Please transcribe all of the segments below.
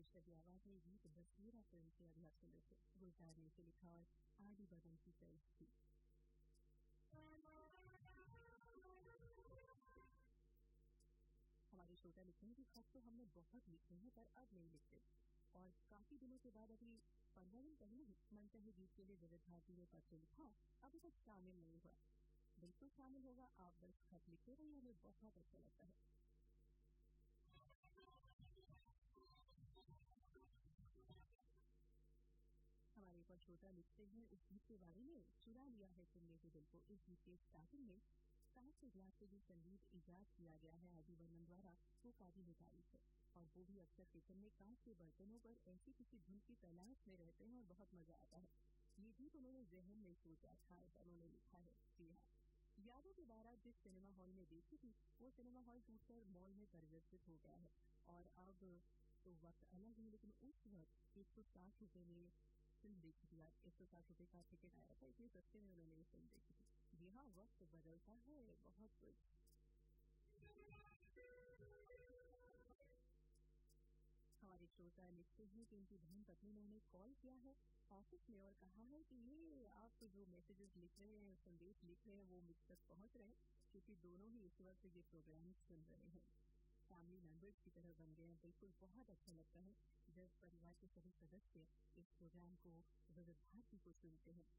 श्रव्य आवाज में गीत बसेरा फिल्म से अभी आप सुन रहे थे। गुलजार ने इसे लिखा और आदि बदन की तर्ज थी। हमारे श्रोता लिखते हैं कि खत तो हमने बहुत लिखे हैं पर अब नहीं लिखते, और काफी दिनों के बाद अभी 15 दिन पहले ही मनचाहे गीत के लिए विविध भारती ने पत्र लिखा, अभी तक शामिल नहीं हुआ। बिल्कुल शामिल होगा, आप बस खत लिखते रहिए, हमें बहुत अच्छा लगता है। हमारे एक और श्रोता लिखते हैं इस गीत के बारे में, चुरा लिया है तुमने जो दिल को। इस गीत के स्टार्टिंग में कांच के ग्लास से जो संगीत इजाद किया गया है आदि वर्मन द्वारा, वो काबिल तारीफ है। और वो भी अक्सर किचन में कांच के बर्तनों पर ऐसी किसी धुन की तलाश में रहते हैं और बहुत मजा आता है। ये गीत उन्होंने जहन में सोचा था, ऐसा उन्होंने लिखा है। जी हाँ, यादों के बारात जिस सिनेमा हॉल में देखी थी, वो सिनेमा हॉल टूटकर मॉल में परिवर्तित हो गया है। और अब तो वक्त अलग है, लेकिन उस वक्त 160 रुपए में फिल्म देखी थी। आज 160 रुपए का टिकट आया था, इतने सस्ते में उन्होंने ये फिल्म देखी थी। जी हाँ, वक्त बदलता है बहुत कुछ। हमारे श्रोता लिखते हैं कि उनकी बहन पत्नी ने उन्हें कॉल किया है ऑफिस में और कहा है कि ये आप जो मैसेजेस लिख रहे हैं, संदेश लिख रहे हैं, वो मुझ तक पहुंच रहे हैं, क्योंकि दोनों ही इस वक्त ये प्रोग्राम सुन रहे हैं। फैमिली मेंबर्स की तरह बन गए हैं। बिल्कुल बहुत अच्छा लगता है जब परिवार के सभी सदस्य इस प्रोग्राम को, विविध भारती को सुनते हैं।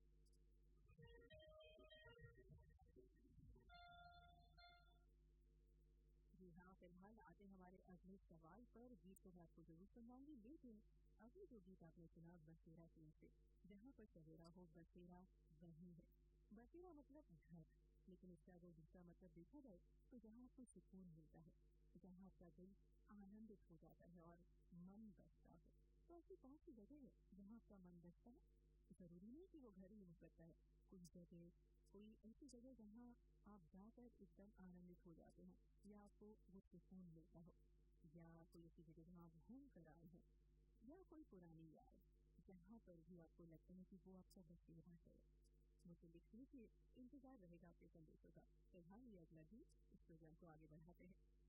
जी हाँ, फिलहाल आते हमारे अगले सवाल पर। गीत को मैं आपको जरूर सुनाऊंगी, लेकिन अभी जो गीत आपने सुना बसेरा फिल्म से, जहाँ पर सवेरा हो बसेरा वही है। बसेरा मतलब घर, लेकिन इसका अगर दूसरा मतलब देखा जाए तो जहाँ आपको सुकून मिलता है, जहाँ आपका दिल आनंदित हो जाता है और मन बसता है। तो ऐसी कौन सी जगह है जहाँ आपका मन बसता है? जरूरी नहीं कि वो घर ही हो सकता है, कोई जगह, कोई ऐसी जगह जहाँ आप जाकर एकदम आनंदित हो जाते हो, या आपको वो सुकून मिलता हो, या कोई ऐसी जगह जहाँ आप घूम कर आए हो, या कोई पुरानी याद, जहाँ पर भी आपको लगता है कि वो आपका बसेरा है। मुझे लिख लीजिए, इंतजार रहेगा आपके संदेशों का। फिलहाल ये अगला गीत, इस प्रोग्राम को आगे बढ़ाते हैं।